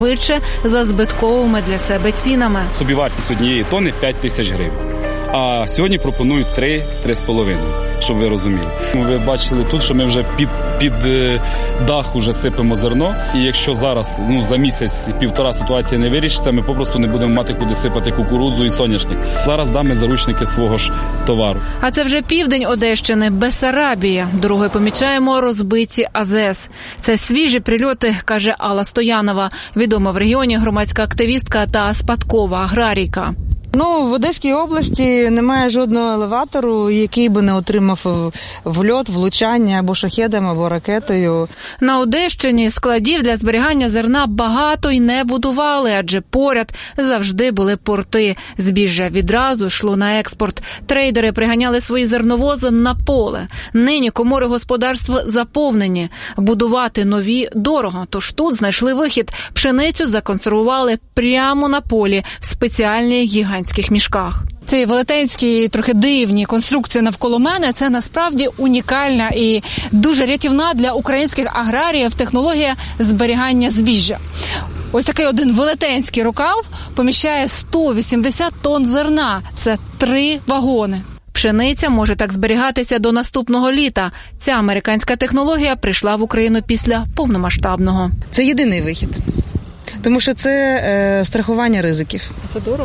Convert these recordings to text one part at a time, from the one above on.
швидше за збитковими для себе цінами. Собівартість однієї тонни 5 тисяч гривень. А сьогодні пропонують 3-3,5, щоб ви розуміли. Ви бачили тут, що ми вже під дах уже сипемо зерно. І якщо зараз за місяць-півтора ситуація не вирішиться, ми попросту не будемо мати куди сипати кукурудзу і соняшник. Зараз дамо заручники свого ж товару. А це вже південь Одещини, Бессарабія. Дорогою помічаємо розбиті АЗС. Це свіжі прильоти, каже Алла Стоянова, відома в регіоні громадська активістка та спадкова аграрійка. В Одеській області немає жодного елеватору, який би не отримав вльот, влучання або шахедом, або ракетою. На Одещині складів для зберігання зерна багато й не будували, адже поряд завжди були порти. Збіжжя відразу йшло на експорт. Трейдери приганяли свої зерновози на поле. Нині комори господарств заповнені. Будувати нові дорого, тож тут знайшли вихід. Пшеницю законсервували прямо на полі в спеціальній гігантській мішках. Ці велетенські, трохи дивні конструкції навколо мене – це насправді унікальна і дуже рятівна для українських аграріїв технологія зберігання збіжжя. Ось такий один велетенський рукав поміщає 180 тонн зерна. Це 3 вагони. Пшениця може так зберігатися до наступного літа. Ця американська технологія прийшла в Україну після повномасштабного. Це єдиний вихід. Тому що це страхування ризиків. Це дорого?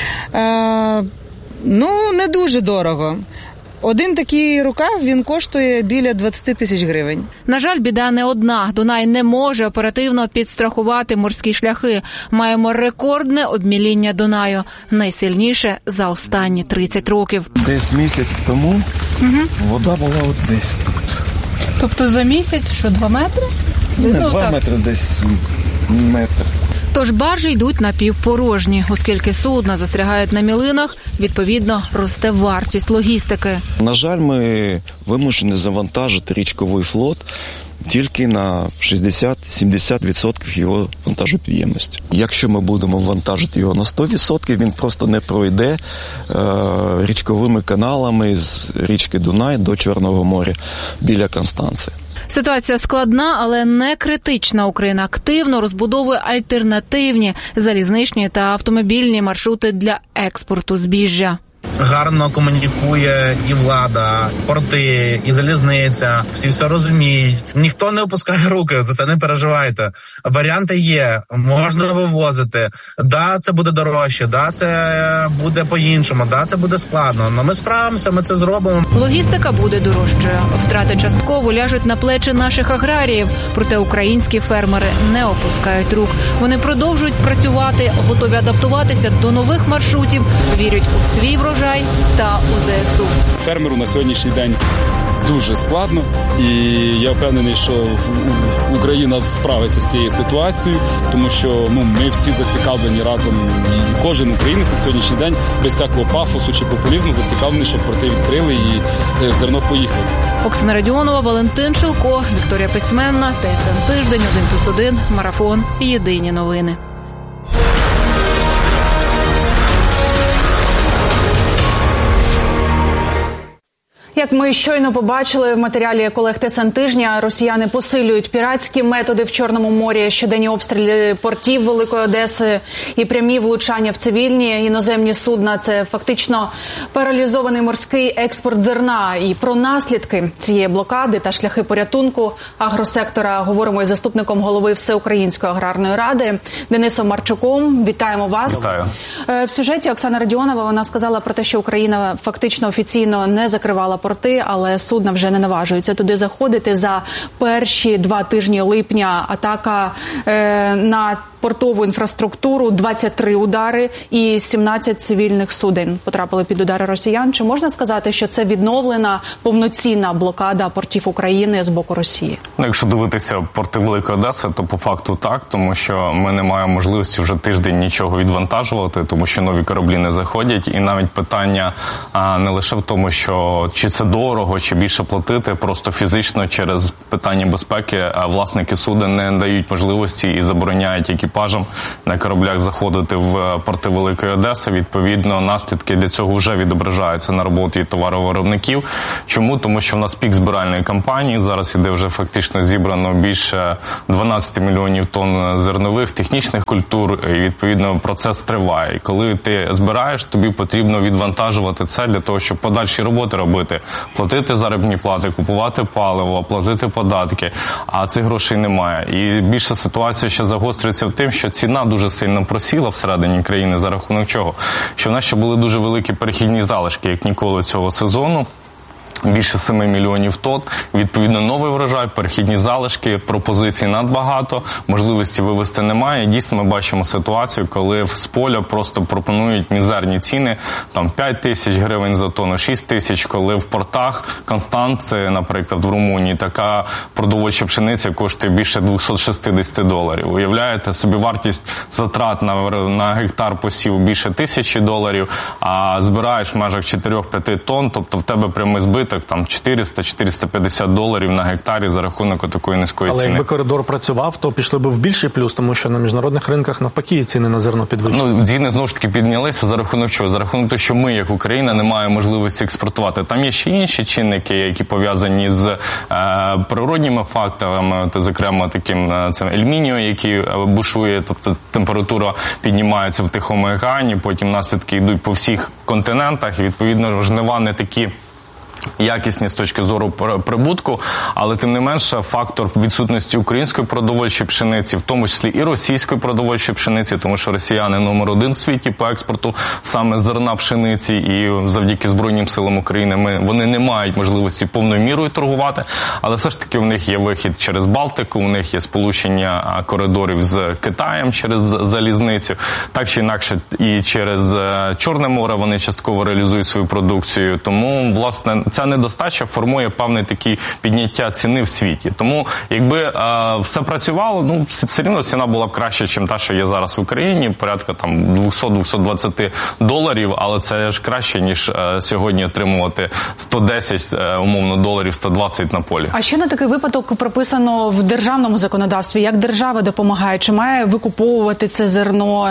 Не дуже дорого. Один такий рукав, він коштує біля 20 тисяч гривень. На жаль, біда не одна. Дунай не може оперативно підстрахувати морські шляхи. Маємо рекордне обміління Дунаю. Найсильніше за останні 30 років. Десь місяць тому вода була от десь тут. Тобто за місяць, що 2 метри? Не 2 метри, десь метр. Тож баржі йдуть напівпорожні. Оскільки судна застрягають на мілинах, відповідно, росте вартість логістики. На жаль, ми вимушені завантажити річковий флот тільки на 60-70% його вантажопідємності. Якщо ми будемо вантажити його на 100%, він просто не пройде річковими каналами з річки Дунай до Чорного моря біля Констанції. Ситуація складна, але не критична. Україна активно розбудовує альтернативні залізничні та автомобільні маршрути для експорту збіжжя. Гарно комунікує і влада, порти, і залізниця. Всі все розуміють. Ніхто не опускає руки, за це не переживайте. Варіанти є, можна вивозити. Да, це буде дорожче, да, це буде по-іншому, да, це буде складно. Але ми справимося, ми це зробимо. Логістика буде дорожчою. Втрати частково ляжуть на плечі наших аграріїв. Проте українські фермери не опускають рук. Вони продовжують працювати, готові адаптуватися до нових маршрутів, вірять у свій врожай та у ЗСУ. Фермеру на сьогоднішній день дуже складно, і я впевнений, що Україна справиться з цією ситуацією, тому що ми всі зацікавлені разом, і кожен українець на сьогоднішній день без всякого пафосу чи популізму зацікавлений, щоб порти відкрили і зерно поїхало. Оксана Радіонова, Валентин Шилко, Вікторія Письменна, ТСН Тиждень, 1+1, Марафон, Єдині новини. Як ми щойно побачили в матеріалі колег ТСН Тижня, росіяни посилюють піратські методи в Чорному морі, щоденні обстріли портів Великої Одеси і прямі влучання в цивільні іноземні судна. Це фактично паралізований морський експорт зерна. І про наслідки цієї блокади та шляхи порятунку агросектора говоримо із заступником голови Всеукраїнської аграрної ради Денисом Марчуком. Вітаємо вас. Вітаю. В сюжеті Оксана Радіонова, вона сказала про те, що Україна фактично офіційно не закривала порти, але судна вже не наважуються туди заходити. За перші 2 тижні липня атака на портову інфраструктуру, 23 удари і 17 цивільних суден потрапили під удари росіян. Чи можна сказати, що це відновлена повноцінна блокада портів України з боку Росії? Якщо дивитися порти Великої Одеси, то по факту так, тому що ми не маємо можливості вже тиждень нічого відвантажувати, тому що нові кораблі не заходять. І навіть питання не лише в тому, що чи це дорого чи більше платити, просто фізично через питання безпеки власники суден не дають можливості і забороняють екіпажам на кораблях заходити в порти Великої Одеси. Відповідно, наслідки для цього вже відображаються на роботі товаровиробників. Чому? Тому що в нас пік збиральної кампанії, зараз іде вже фактично зібрано більше 12 мільйонів тонн зернових, технічних культур, і відповідно процес триває. І коли ти збираєш, тобі потрібно відвантажувати це для того, щоб подальші роботи робити, платити заробітні плати, купувати паливо, платити податки, а цих грошей немає. І більша ситуація ще загострюється в тим, що ціна дуже сильно просіла всередині країни за рахунок чого? Що в нас ще були дуже великі перехідні залишки, як ніколи цього сезону. Більше 7 мільйонів тонн, відповідно новий врожай, перехідні залишки, пропозицій надбагато, можливості вивезти немає. І дійсно ми бачимо ситуацію, коли з поля просто пропонують мізерні ціни, там 5 тисяч гривень за тонну, 6 тисяч, коли в портах Констанці, наприклад, в Румунії, така продовольча пшениця коштує більше $260. Уявляєте, собі вартість затрат на гектар посіву більше $1000, а збираєш в межах 4-5 тонн, тобто в тебе прямий збиток там $400-450 на гектарі за рахунок такої низької ціни. Але якби коридор працював, то пішли б в більший плюс, тому що на міжнародних ринках навпаки ціни на зерно підвищені. Ну, ціни знову ж таки піднялися за рахунок чого? За рахунок того, що ми, як Україна, не маємо можливості експортувати. Там є ще інші чинники, які пов'язані з природніми факторами, то, зокрема, таким це Ель-Ніньо, який бушує, тобто температура піднімається в Тихому океані, потім наслідки йдуть по всіх континентах, і, відповідно, жнива не такі якісні з точки зору прибутку, але тим не менше фактор відсутності української продовольчої пшениці, в тому числі і російської продовольчої пшениці, тому що росіяни номер 1 в світі по експорту саме зерна пшениці, і завдяки Збройним силам України вони не мають можливості повною мірою торгувати, але все ж таки в них є вихід через Балтику, у них є сполучення коридорів з Китаєм через залізницю, так чи інакше і через Чорне море вони частково реалізують свою продукцію, тому, власне, ця недостача формує певне такі підняття ціни в світі. Тому, якби все працювало, ну, все рівно ціна була б краще, ніж та, що є зараз в Україні, порядка там $200-220, але це ж краще, ніж сьогодні отримувати 110, умовно, доларів, 120 на полі. А що на такий випадок прописано в державному законодавстві? Як держава допомагає? Чи має викуповувати це зерно?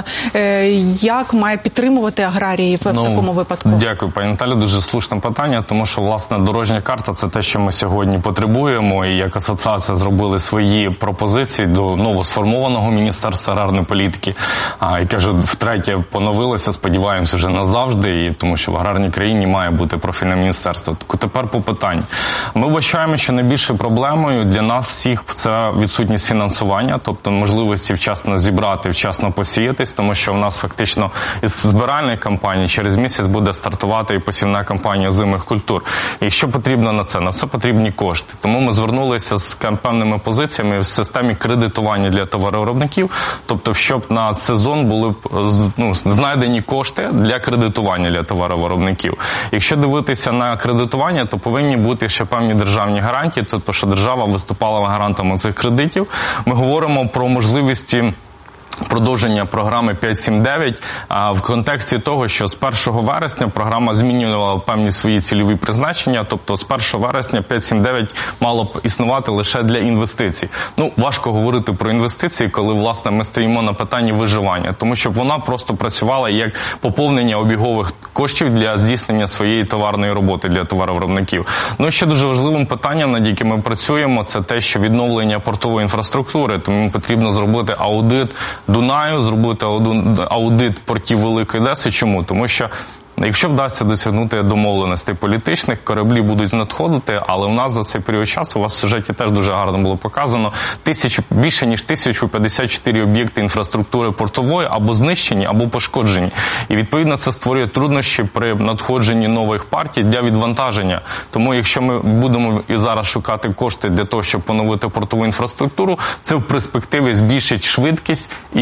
Як має підтримувати аграріїв в такому випадку? Дякую, пані Наталі, дуже слушне питання, тому що, власне, дорожня карта – це те, що ми сьогодні потребуємо, і як асоціація зробили свої пропозиції до новосформованого Міністерства аграрної політики, яке вже втретє поновилося, сподіваємося, вже назавжди, і тому що в аграрній країні має бути профільне міністерство. Тепер по питанню. Ми вважаємо, що найбільшою проблемою для нас всіх – це відсутність фінансування, тобто можливості вчасно зібрати, вчасно посіятись, тому що в нас фактично із збиральної кампанії через місяць буде стартувати і посівна кампанія озимих культур. І що потрібно на це? На це потрібні кошти. Тому ми звернулися з певними позиціями в системі кредитування для товаровиробників, тобто щоб на сезон були знайдені кошти для кредитування для товаровиробників. Якщо дивитися на кредитування, то повинні бути ще певні державні гарантії, тобто що держава виступала гарантами цих кредитів. Ми говоримо про можливості продовження програми 5-7-9 в контексті того, що з 1 вересня програма змінювала певні свої цільові призначення, тобто з 1 вересня 5-7-9 мало б існувати лише для інвестицій. Ну, важко говорити про інвестиції, коли, власне, ми стоїмо на питанні виживання, тому що вона просто працювала як поповнення обігових коштів для здійснення своєї товарної роботи для товаровиробників. Ну, ще дуже важливим питанням, над яким ми працюємо, це те, що відновлення портової інфраструктури, тому потрібно зробити аудит Дунаю, зробити аудит портів Великої Одеси. Чому? Тому що якщо вдасться досягнути домовленостей політичних, кораблі будуть надходити, але у нас за цей період часу, у вас в сюжеті теж дуже гарно було показано, більше ніж 1054 об'єкти інфраструктури портової або знищені, або пошкоджені. І відповідно це створює труднощі при надходженні нових партій для відвантаження. Тому якщо ми будемо і зараз шукати кошти для того, щоб поновити портову інфраструктуру, це в перспективі збільшить швидкість і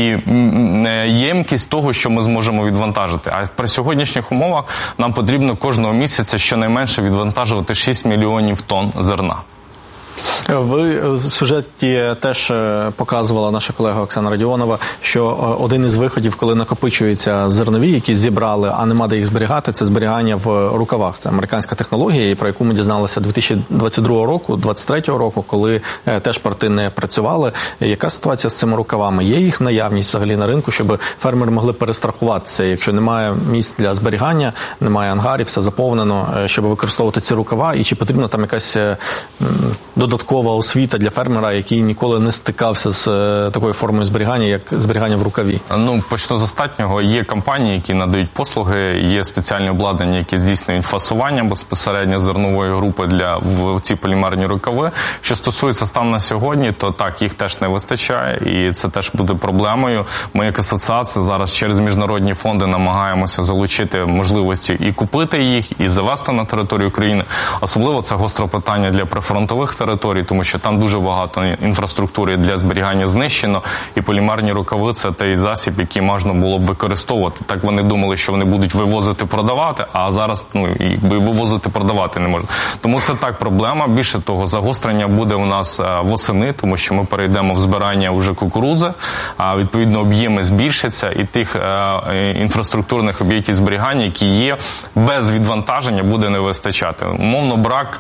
ємкість того, що ми зможемо відвантажити. А при сьогоднішніх умовах нам потрібно кожного місяця щонайменше відвантажувати 6 мільйонів тонн зерна. Ви в сюжеті теж показувала наша колега Оксана Радіонова, що один із виходів, коли накопичуються зернові, які зібрали, а нема де їх зберігати, це зберігання в рукавах. Це американська технологія, про яку ми дізналися 2022 року, 2023 року, коли теж порти не працювали. Яка ситуація з цими рукавами? Є їх наявність взагалі на ринку, щоб фермери могли перестрахуватися, якщо немає місць для зберігання, немає ангарів, все заповнено, щоб використовувати ці рукава, і чи потрібна там якась додаткова освіта для фермера, який ніколи не стикався з такою формою зберігання, як зберігання в рукаві? Почну з останнього. Є компанії, які надають послуги, є спеціальне обладнання, яке здійснюють фасування безпосередньо зернової групи в ці полімерні рукави. Що стосується стану на сьогодні, то так, їх теж не вистачає, і це теж буде проблемою. Ми як асоціація зараз через міжнародні фонди намагаємося залучити можливості і купити їх, і завести на територію України. Особливо це гостре питання для прифронтових територій, тому що там дуже багато інфраструктури для зберігання знищено, і полімерні рукави – це той засіб, який можна було б використовувати. Так вони думали, що вони будуть вивозити, продавати, а зараз вивозити, продавати не можна. Тому це так проблема. Більше того, загострення буде у нас восени, тому що ми перейдемо в збирання вже кукурудзи, а відповідно об'єми збільшаться, і тих інфраструктурних об'єктів зберігання, які є, без відвантаження буде не вистачати. Умовно, брак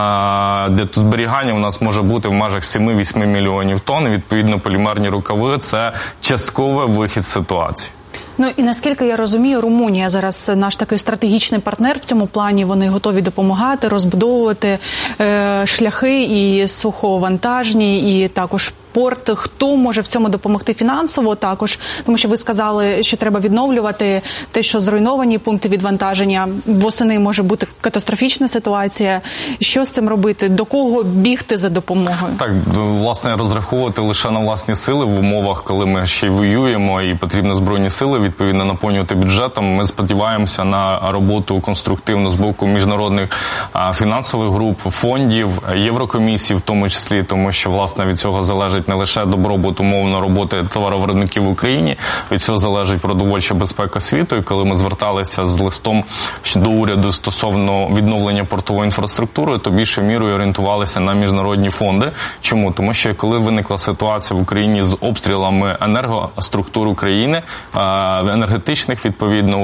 для зберігання у нас може бути в межах 7-8 мільйонів тонн. Відповідно, полімерні рукави – це частковий вихід з ситуації. І наскільки я розумію, Румунія зараз наш такий стратегічний партнер в цьому плані. Вони готові допомагати, розбудовувати шляхи і суховантажні, і також порт. Хто може в цьому допомогти фінансово також? Тому що ви сказали, що треба відновлювати те, що зруйновані пункти відвантаження. Восени може бути катастрофічна ситуація. Що з цим робити? До кого бігти за допомогою? Так, власне, розраховувати лише на власні сили в умовах, коли ми ще й воюємо і потрібно збройні сили, відповідно, наповнювати бюджетом. Ми сподіваємося на роботу конструктивну з боку міжнародних фінансових груп, фондів, Єврокомісії в тому числі, тому що, власне, від цього залежить не лише добробут, умовно, роботи товаровиробників в Україні, від цього залежить продовольча безпека світу. І коли ми зверталися з листом до уряду стосовно відновлення портової інфраструктури, то більшою мірою орієнтувалися на міжнародні фонди. Чому? Тому що коли виникла ситуація в Україні з обстрілами енергоструктур України, енергетичних, відповідно,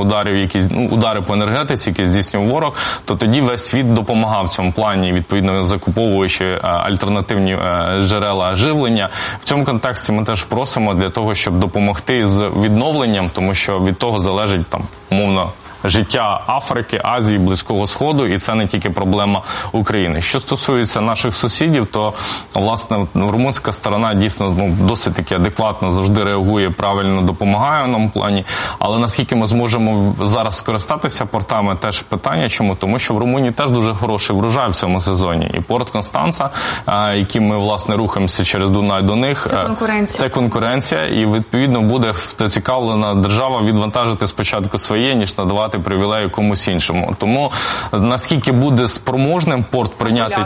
удари по енергетиці, які здійснював ворог, то тоді весь світ допомагав в цьому плані, відповідно, закуповуючи альтернативні джерела живлення. В цьому контексті ми теж просимо для того, щоб допомогти з відновленням, тому що від того залежить, умовно, життя Африки, Азії, Близького Сходу, і це не тільки проблема України. Що стосується наших сусідів, то, власне, румунська сторона дійсно досить таки адекватно завжди реагує, правильно допомагає в нам плані, але наскільки ми зможемо зараз скористатися портами, теж питання. Чому? Тому що в Румунії теж дуже хороший врожай в цьому сезоні. І порт Констанца, яким ми, власне, рухаємося через Дунай до них, це конкуренція, і, відповідно, буде зацікавлена держава відвантажити спочатку своє, ніж надавати привілеї комусь іншому. Тому наскільки буде спроможним порт прийняти...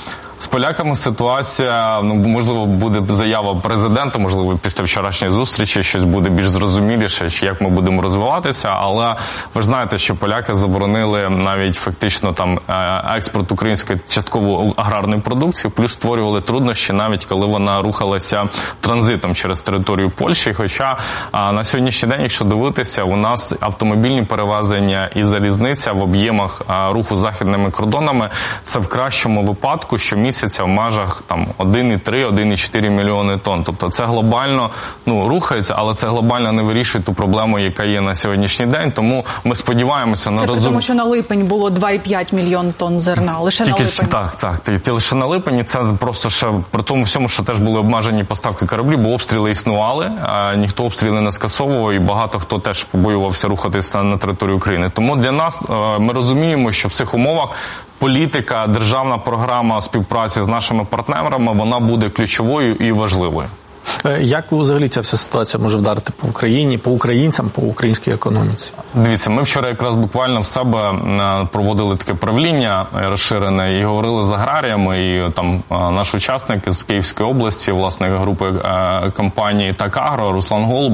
З поляками ситуація, можливо, буде заява президента, можливо, після вчорашньої зустрічі щось буде більш зрозуміліше, як ми будемо розвиватися, але ви ж знаєте, що поляки заборонили навіть фактично експорт української частково аграрної продукції, плюс створювали труднощі навіть коли вона рухалася транзитом через територію Польщі, хоча на сьогоднішній день, якщо дивитися, у нас автомобільні перевезення і залізниця в об'ємах руху західними кордонами, це в кращому випадку, що місяця в межах 1,3-1,4 мільйони тонн. Тобто це глобально рухається, але це глобально не вирішує ту проблему, яка є на сьогоднішній день. Тому ми сподіваємося на розум... Це тому, що на липень було 2,5 мільйон тонн зерна. Лише на липень. Так. Лише на липені. Це просто ще при тому всьому, що теж були обмежені поставки кораблів, бо обстріли існували, ніхто обстріли не скасовував, і багато хто теж побоювався рухатися на територію України. Тому для нас, ми розуміємо, що в цих умовах політика, державна програма співпраці з нашими партнерами, вона буде ключовою і важливою. Як взагалі ця вся ситуація може вдарити по Україні, по українцям, по українській економіці? Дивіться, ми вчора якраз буквально в себе проводили таке правління розширене і говорили з аграріями, і там наш учасник з Київської області, власне, групи компанії «Так Агро», Руслан Голуб,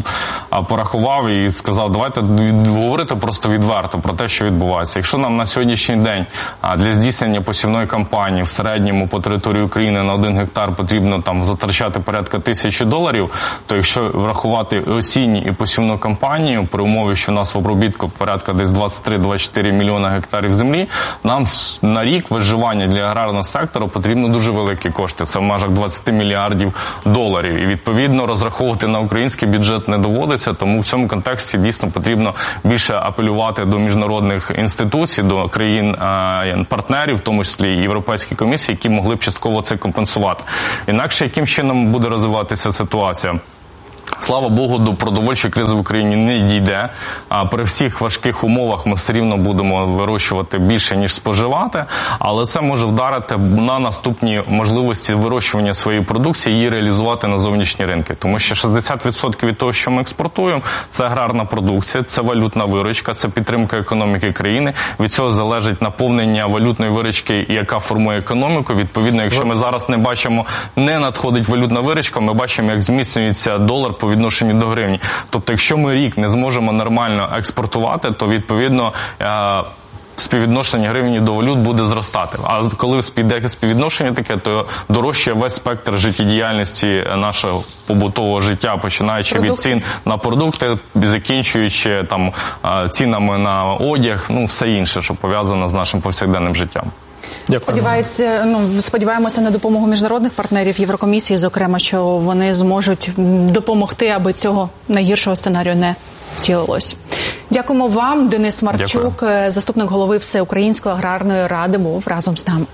порахував і сказав, давайте говорити просто відверто про те, що відбувається. Якщо нам на сьогоднішній день для здійснення посівної кампанії в середньому по території України на 1 гектар потрібно там затрачати порядка $1000, то якщо врахувати осінню і посівну кампанію, при умові, що в нас в обробітку порядка десь 23-24 мільйона гектарів землі, нам на рік виживання для аграрного сектору потрібно дуже великі кошти. Це в межах $20 мільярдів. І відповідно розраховувати на український бюджет не доводиться, тому в цьому контексті дійсно потрібно більше апелювати до міжнародних інституцій, до країн-партнерів, в тому числі і Європейської комісії, які могли б частково це компенсувати. Інакше яким чином буде розвиватися ситуація? Слава Богу, до продовольчої кризи в Україні не дійде. А при всіх важких умовах ми все рівно будемо вирощувати більше, ніж споживати. Але це може вдарити на наступні можливості вирощування своєї продукції і її реалізувати на зовнішні ринки. Тому що 60% від того, що ми експортуємо, це аграрна продукція, це валютна виручка, це підтримка економіки країни. Від цього залежить наповнення валютної виручки, яка формує економіку. Відповідно, якщо ми зараз не бачимо, не надходить валютна виручка, ми бачимо, як зміцнюється долар по відношенню до гривні. Тобто, якщо ми рік не зможемо нормально експортувати, то, відповідно, співвідношення гривні до валют буде зростати. А коли співвідношення таке, то дорожчає весь спектр життєдіяльності нашого побутового життя, починаючи від цін на продукти, закінчуючи там цінами на одяг, все інше, що пов'язано з нашим повсякденним життям. Сподіваємося на допомогу міжнародних партнерів, Єврокомісії, зокрема, що вони зможуть допомогти, аби цього найгіршого сценарію не втілилось. Дякуємо вам. Денис Марчук, Дякую. Заступник голови Всеукраїнської аграрної ради, був разом з нами.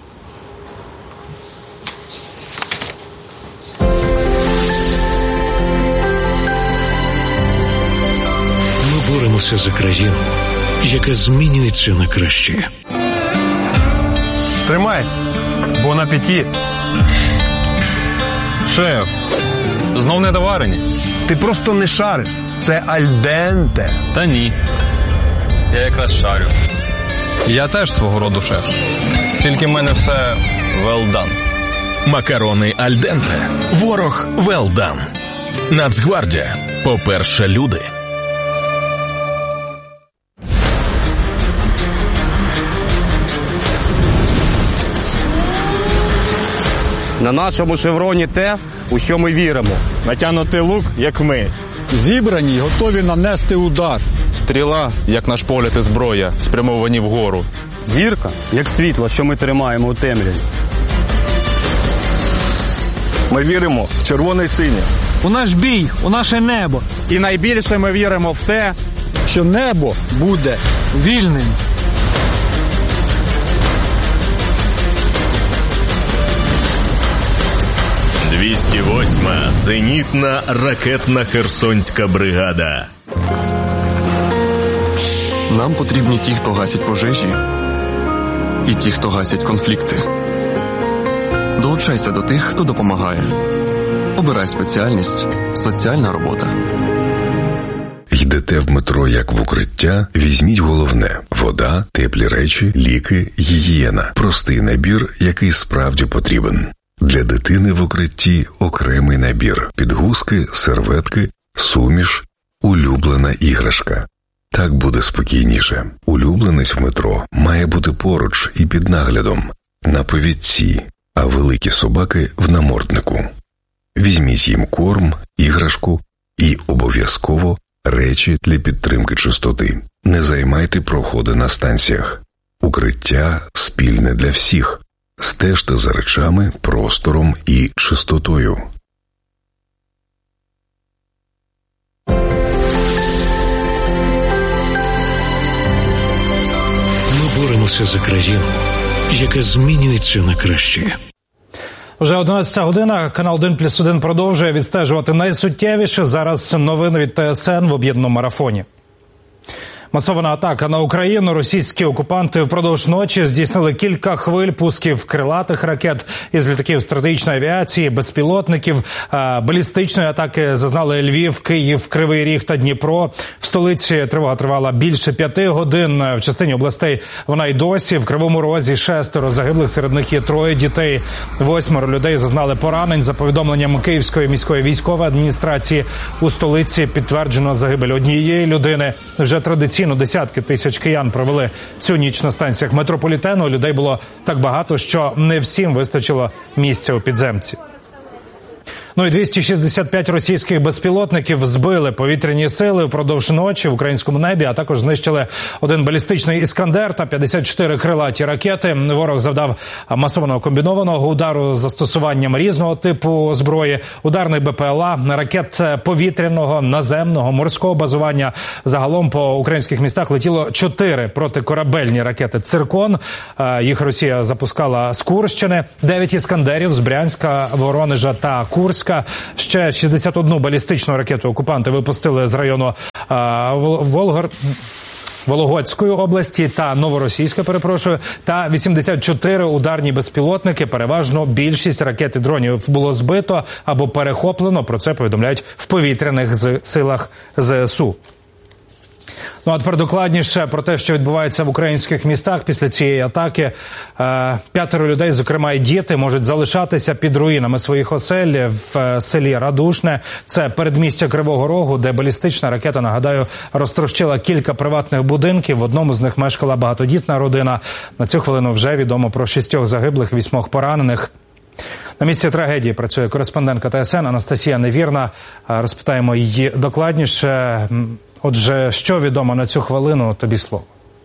Ми боремося за країну, яка змінюється на краще. Тримай, бон апеті. Шеф, знов недоварені? Ти просто не шариш. Це альденте. Та ні. Я якраз шарю. Я теж свого роду шеф. Тільки в мене все well done. Макарони альденте. Ворог well done. Нацгвардія. По-перше, люди. На нашому шевроні те, у що ми віримо. Натягнутий лук, як ми. Зібрані й готові нанести удар. Стріла, як наш погляд і зброя, спрямовані вгору. Зірка, як світло, що ми тримаємо у темряві. Ми віримо в червоне й синє. У наш бій, у наше небо. І найбільше ми віримо в те, що небо буде вільним. – 208-ма зенітна ракетна Херсонська бригада. Нам потрібні ті, хто гасять пожежі, і ті, хто гасять конфлікти. Долучайся до тих, хто допомагає. Обирай спеціальність «Соціальна робота». Йдете в метро як в укриття? Візьміть головне – вода, теплі речі, ліки, гігієна. Простий набір, який справді потрібен. Для дитини в укритті окремий набір – підгузки, серветки, суміш, улюблена іграшка. Так буде спокійніше. Улюбленець в метро має бути поруч і під наглядом, на повідці, а великі собаки – в наморднику. Візьміть їм корм, іграшку і обов'язково речі для підтримки чистоти. Не займайте проходи на станціях. Укриття спільне для всіх. Стежте за речами, простором і чистотою. Ми боремося за країну, яка змінюється на краще. Вже 11 година. Канал 1+1 продовжує відстежувати найсуттєвіше. Зараз новини від ТСН в об'єднаному марафоні. Масована атака на Україну. Російські окупанти впродовж ночі здійснили кілька хвиль пусків крилатих ракет із літаків стратегічної авіації, безпілотників. Балістичної атаки зазнали Львів, Київ, Кривий Ріг та Дніпро. В столиці тривога тривала більше 5 годин. В частині областей вона й досі. В Кривому Розі 6 загиблих, серед них є 3 дітей. 8 людей зазнали поранень. За повідомленням Київської міської військової адміністрації, у столиці підтверджено загибель однієї людини. Вже традиційно десятки тисяч киян провели цю ніч на станціях метрополітену. Людей було так багато, що не всім вистачило місця у підземці. І 265 російських безпілотників збили повітряні сили впродовж ночі в українському небі, а також знищили 1 балістичний «Іскандер» та 54 крилаті ракети. Ворог завдав масованого комбінованого удару з застосуванням різного типу зброї, ударний БПЛА, ракет повітряного, наземного, морського базування. Загалом по українських містах летіло 4 протикорабельні ракети «Циркон». Їх Росія запускала з Курщини, 9 «Іскандерів» з Брянська, Воронежа та Курська. Ще 61 балістичну ракету окупанти випустили з району Вологодської області та Новоросійська, та 84 ударні безпілотники. Переважно більшість ракет і дронів було збито або перехоплено. Про це повідомляють в повітряних силах ЗСУ. А тепер докладніше про те, що відбувається в українських містах після цієї атаки. 5 людей, зокрема і діти, можуть залишатися під руїнами своїх осель в селі Радушне. Це передмістя Кривого Рогу, де балістична ракета, нагадаю, розтрощила кілька приватних будинків. В одному з них мешкала багатодітна родина. На цю хвилину вже відомо про 6 загиблих, 8 поранених. На місці трагедії працює кореспондентка ТСН Анастасія Невірна. Розпитаємо її докладніше. Отже, що відомо на цю хвилину? Тобі слово.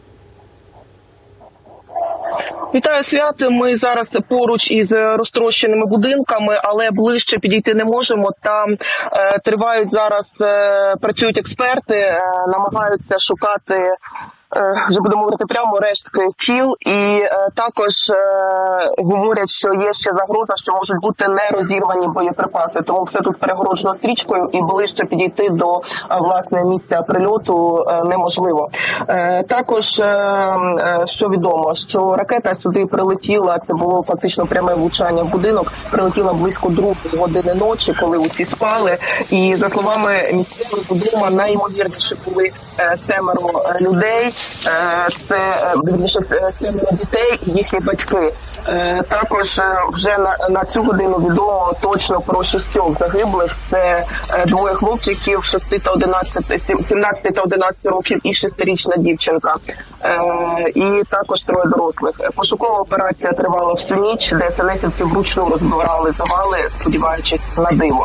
Вітаю, Свят. Ми зараз поруч із розтрощеними будинками, але ближче підійти не можемо. Там тривають зараз, працюють експерти, намагаються шукати, вже будемо говорити прямо, рештки тіл, і також говорять, що є ще загроза, що можуть бути нерозірвані боєприпаси, тому все тут перегороджено стрічкою і ближче підійти до, власне, місця прильоту неможливо. Також, що відомо, що ракета сюди прилетіла, це було фактично пряме влучання в будинок, прилетіла близько 2 години ночі, коли усі спали, і за словами місцевих, вдома найімовірніше були 7 людей. Це, вірніше, 7 дітей і їхні батьки. Також вже на цю годину відомо точно про 6 загиблих. Це 2 хлопчиків, 17 та 11 років і 6-річна дівчинка. І також 3 дорослих. Пошукова операція тривала всю ніч, де СНСівці вручну розбирали завали, сподіваючись на диво.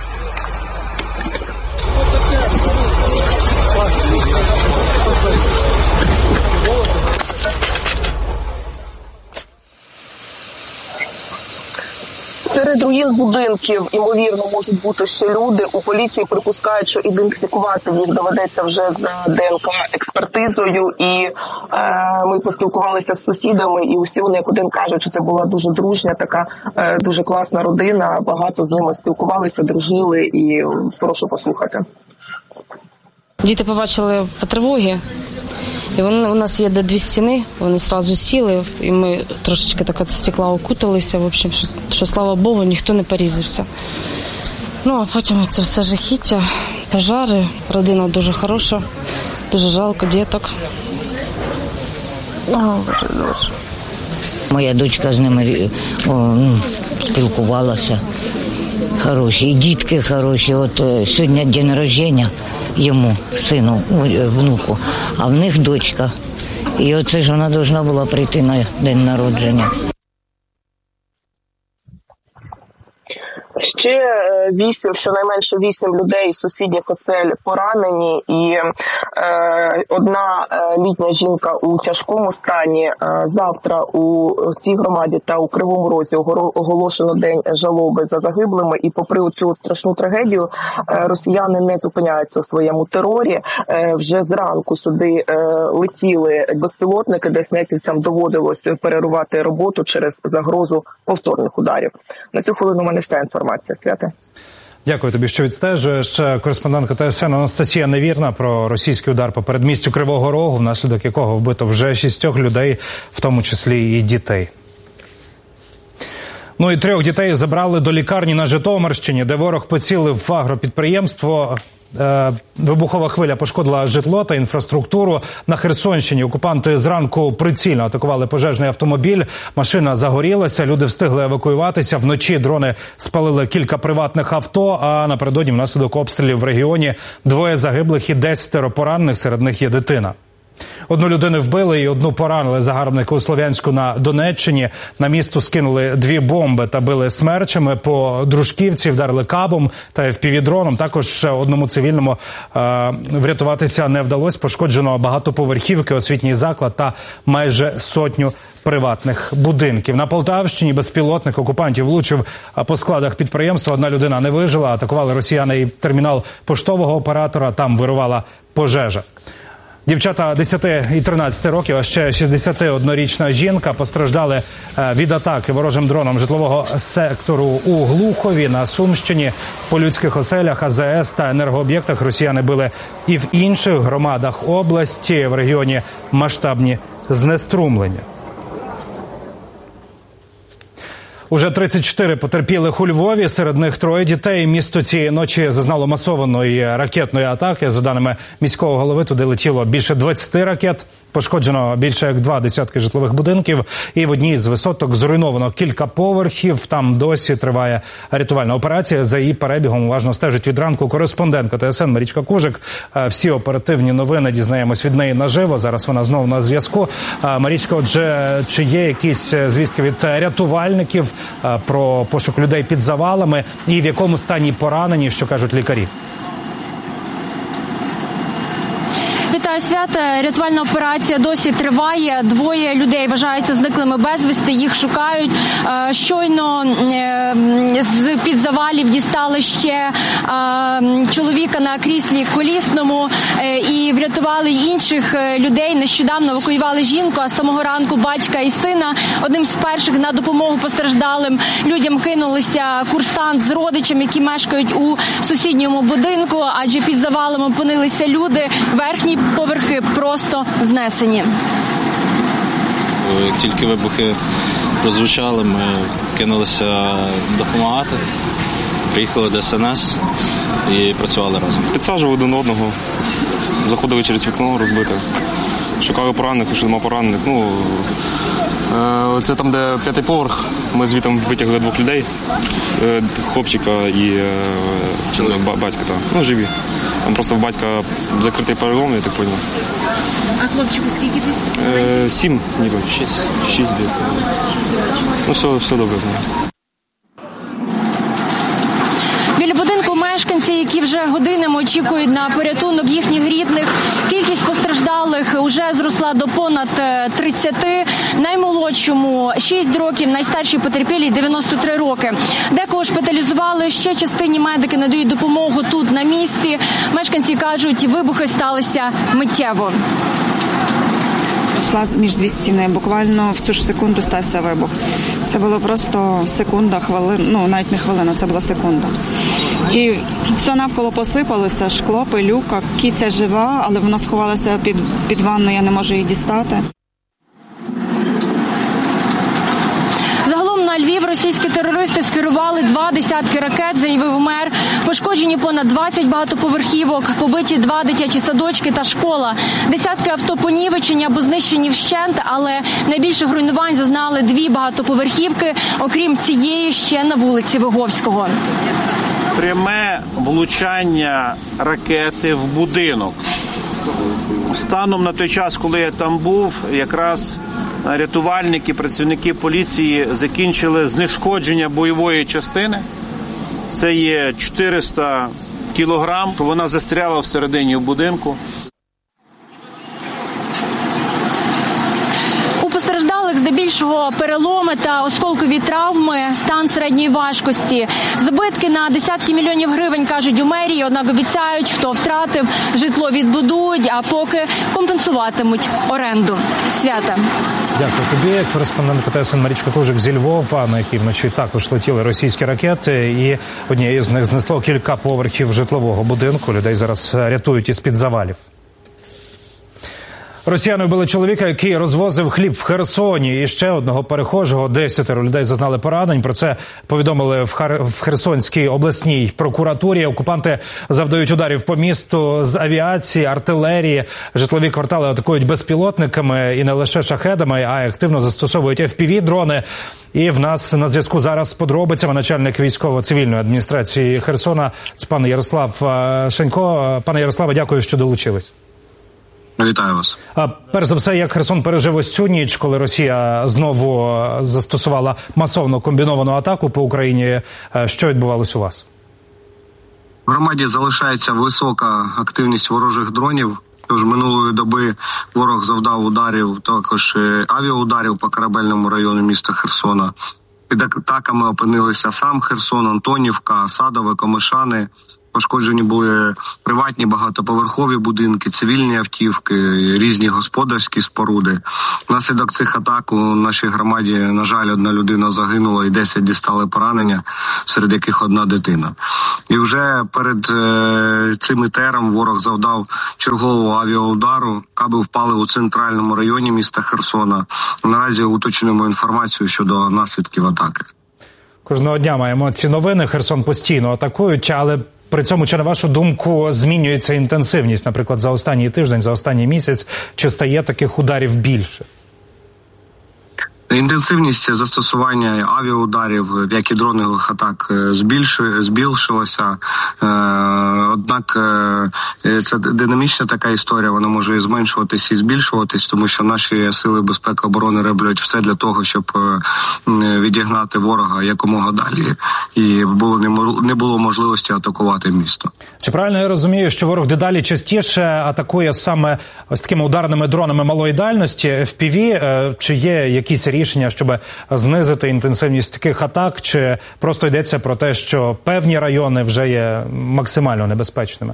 Серед руїн будинків, ймовірно, можуть бути ще люди. У поліції припускають, що ідентифікувати їх доведеться вже за ДНК-експертизою. І ми поспілкувалися з сусідами, і усі вони як один кажуть, що це була дуже дружня, така дуже класна родина. Багато з ними спілкувалися, дружили, і прошу послухати. Діти побачили по тривогі. І у нас є 2 стіни, вони одразу сіли, і ми трошечки так від стекла окуталися, в общем, що слава Богу, ніхто не порізався. А потім це все жахіття, пожари, родина дуже хороша, дуже жалко діток. Боже. Моя дочка з ними спілкувалася, хороші, і дітки хороші, от сьогодні день народження. Йому, сину, внуку, а в них дочка. І оце ж вона повинна була прийти на день народження. Ще 8, щонайменше 8 людей з сусідніх осель поранені, і одна літня жінка у тяжкому стані. Завтра у цій громаді та у Кривому Розі оголошено день жалоби за загиблими, і попри цю страшну трагедію, росіяни не зупиняються у своєму терорі. Вже зранку сюди летіли безпілотники, де снецівцям доводилось перервати роботу через загрозу повторних ударів. На цю хвилину у мене вся інформація. Свята. Дякую тобі, що відстежуєш. Кореспондентка ТСН Анастасія Невірна про російський удар по передмістю Кривого Рогу, внаслідок якого вбито вже 6 людей, в тому числі і дітей. Ну і 3 дітей забрали до лікарні на Житомирщині, де ворог поцілив в агропідприємство. Вибухова хвиля пошкодила житло та інфраструктуру. На Херсонщині окупанти зранку прицільно атакували пожежний автомобіль. Машина загорілася, люди встигли евакуюватися. Вночі дрони спалили кілька приватних авто, а напередодні внаслідок обстрілів в регіоні 2 загиблих і 10 поранених, серед них є дитина. 1 людину вбили і 1 поранили загарбники у Слов'янську на Донеччині. На місто скинули 2 бомби та били смерчами. По Дружківці вдарили кабом та FPV-дроном. Також 1 цивільному врятуватися не вдалося. Пошкоджено багатоповерхівки, освітній заклад та майже 100 приватних будинків. На Полтавщині безпілотник окупантів влучив по складах підприємства. 1 людина не вижила. Атакували росіяни і термінал поштового оператора. Там вирувала пожежа. Дівчата 10 і 13 років, а ще 61-річна жінка постраждали від атаки ворожим дроном житлового сектору у Глухові на Сумщині. По людських оселях, АЗС та енергооб'єктах росіяни били і в інших громадах області. В регіоні масштабні знеструмлення. Уже 34 потерпілих у Львові, серед них 3 дітей. Місто цієї ночі зазнало масованої ракетної атаки. За даними міського голови, туди летіло більше 20 ракет. Пошкоджено більше як 2 десятки житлових будинків. І в одній з висоток зруйновано кілька поверхів. Там досі триває рятувальна операція. За її перебігом уважно стежить від ранку кореспондентка ТСН Марічка Кужик. Всі оперативні новини дізнаємось від неї наживо. Зараз вона знову на зв'язку. Марічка, отже, чи є якісь звістки від рятувальників про пошук людей під завалами? І в якому стані поранені, що кажуть лікарі? Вітаю, Свята. Рятувальна операція досі триває. 2 людей вважаються зниклими безвісти. Їх шукають. Щойно з-під завалів дістали ще чоловіка на кріслі колісному і врятували інших людей. Нещодавно евакуювали жінку, а з самого ранку батька і сина. Одним з перших на допомогу постраждалим людям кинулися курсант з родичем, які мешкають у сусідньому будинку, адже під завалами опинилися люди. Верхній поверхи просто знесені. Як тільки вибухи прозвучали, ми кинулися допомагати. Приїхали до СНС і працювали разом. Підсаджували один одного, заходили через вікно розбите. Шукали поранених, якщо нема поранених. Це там, де 5-й поверх. Ми звідти витягли 2 людей, хлопчика і батька. Живі. Там просто в батька закритий перелом, я так поняв. А хлопчику скільки десь? 7, ніби. 6 десь. Все добре з ним. Біля будинку мешканці, які вже годинами очікують на порятунок їхніх рідних. Кількість постраждалих вже зросла до понад 30. Наймолодшому 6 років, найстаршій потерпілій 93 роки. Декого шпиталізували, ще частині медики надають допомогу тут, на місці. Мешканці кажуть, вибухи сталися миттєво. Йшла між 2 стіни, буквально в цю ж секунду стався вибух. Це було просто секунда, навіть не хвилина, це була секунда. І все навколо посипалося, шкло, пилюка. Киця жива, але вона сховалася під ванну, я не можу її дістати. На Львів російські терористи скерували 2 десятки ракет, заявив мер. Пошкоджені понад 20 багатоповерхівок, побиті 2 дитячі садочки та школа. Десятки авто понівечені або знищені вщент, але найбільших руйнувань зазнали 2 багатоповерхівки, окрім цієї ще на вулиці Виговського. Пряме влучання ракети в будинок. Станом на той час, коли я там був, якраз рятувальники, працівники поліції закінчили знешкодження бойової частини. Це є 400 кілограм. Вона застряла всередині будинку. У постраждалих з здебільшого переломи та осколкові травми, стан середньої важкості. Збитки на десятки мільйонів гривень, кажуть у мерії, однак обіцяють, хто втратив житло, відбудують, а поки компенсуватимуть оренду. Свята. Дякую тобі. Кореспондентка ТСН Марічка Кужик зі Львова, на якій вночі також летіли російські ракети, і однією з них знесло кілька поверхів житлового будинку. Людей зараз рятують із-під завалів. Росіяни вбили чоловіка, який розвозив хліб в Херсоні. І ще одного перехожого. 10 людей зазнали поранень. Про це повідомили в Херсонській обласній прокуратурі. Окупанти завдають ударів по місту з авіації, артилерії. Житлові квартали атакують безпілотниками і не лише шахедами, а й активно застосовують FPV-дрони. І в нас на зв'язку зараз з подробицями начальник військово-цивільної адміністрації Херсона, пан Ярослав Шенько. Пане Ярославе, дякую, що долучились. Вітаю вас. Перш за все, як Херсон пережив ось цю ніч, коли Росія знову застосувала масовну комбіновану атаку по Україні, що відбувалось у вас? В громаді залишається висока активність ворожих дронів. Тож минулої доби ворог завдав ударів, також авіаударів по корабельному району міста Херсона. Під атаками опинилися сам Херсон, Антонівка, Садове, Комишани. Пошкоджені були приватні багатоповерхові будинки, цивільні автівки, різні господарські споруди. Внаслідок цих атак у нашій громаді, на жаль, 1 людина загинула і 10 дістали поранення, серед яких 1 дитина. І вже перед цим ІТРом ворог завдав чергового авіаудару. Каби впали у центральному районі міста Херсона. Наразі уточнюємо інформацію щодо наслідків атаки. Кожного дня маємо ці новини. Херсон постійно атакують, але при цьому, чи на вашу думку, змінюється інтенсивність, наприклад, за останній тиждень, за останній місяць, чи стає таких ударів більше? Інтенсивність застосування авіаударів, як і дронових атак, збільшилася. Однак це динамічна така історія, вона може і зменшуватись, і збільшуватись, тому що наші сили безпеки оборони роблять все для того, щоб відігнати ворога якомога далі, і не було можливості атакувати місто. Чи правильно я розумію, що ворог дедалі частіше атакує саме ось такими ударними дронами малої дальності, FPV, чи є якісь рішення, щоб знизити інтенсивність таких атак, чи просто йдеться про те, що певні райони вже є максимально небезпечними?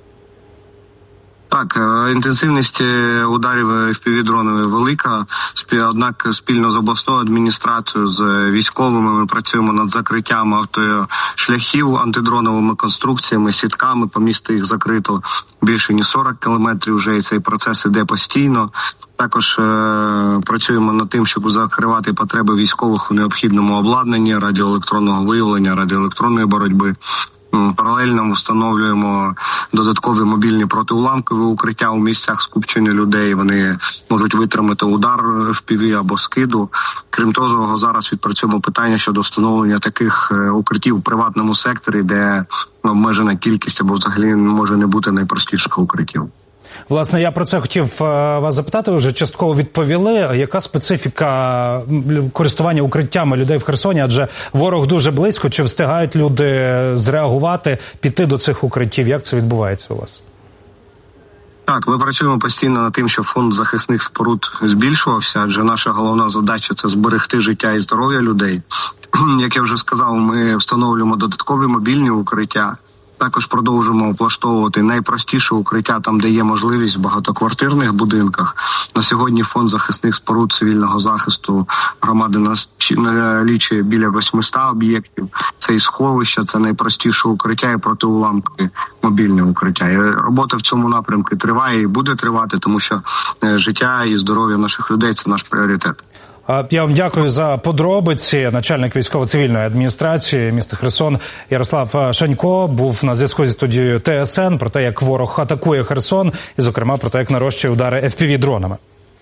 Так, інтенсивність ударів FPV-дронами велика, однак спільно з обласною адміністрацією, з військовими ми працюємо над закриттям автошляхів, антидроновими конструкціями, сітками, по місту їх закрито більше ніж 40 кілометрів вже, і цей процес іде постійно. Також працюємо над тим, щоб закривати потреби військових у необхідному обладнанні, радіоелектронного виявлення, радіоелектронної боротьби. Паралельно встановлюємо додаткові мобільні протиуламкові укриття у місцях скупчення людей. Вони можуть витримати удар FPV або скиду. Крім того, зараз відпрацюємо питання щодо встановлення таких укриттів в приватному секторі, де обмежена кількість або взагалі може не бути найпростіших укриттів. Власне, я про це хотів вас запитати, ви вже частково відповіли. Яка специфіка користування укриттями людей в Херсоні? Адже ворог дуже близько. Чи встигають люди зреагувати, піти до цих укриттів? Як це відбувається у вас? Так, ми працюємо постійно над тим, щоб фонд захисних споруд збільшувався, адже наша головна задача – це зберегти життя і здоров'я людей. Як я вже сказав, ми встановлюємо додаткові мобільні укриття. Також продовжуємо облаштовувати найпростіше укриття там, де є можливість, в багатоквартирних будинках. На сьогодні фонд захисних споруд цивільного захисту громади налічує біля 800 об'єктів. Це і сховища, це найпростіше укриття і протиуламки, мобільне укриття. І робота в цьому напрямку триває і буде тривати, тому що життя і здоров'я наших людей – це наш пріоритет. Я вам дякую за подробиці. Начальник військово-цивільної адміністрації міста Херсон Ярослав Шенько був на зв'язку зі студією ТСН про те, як ворог атакує Херсон і, зокрема, про те, як нарощує удари FPV-дронами.